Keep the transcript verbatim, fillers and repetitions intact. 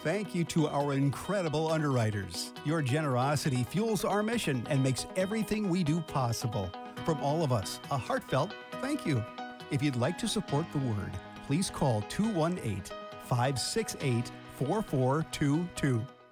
thank you to our incredible underwriters. Your generosity fuels our mission and makes everything we do possible. From all of us, a heartfelt thank you. If you'd like to support the Word, please call two one eight, five six eight, four four two two.